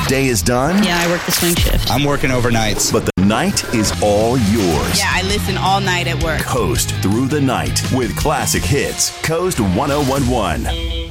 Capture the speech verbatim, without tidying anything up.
day is done. Yeah, I work the swing shift. I'm working overnights. But the night is all yours. Yeah, I listen all night at work. Coast through the night with classic hits. Coast one oh one one.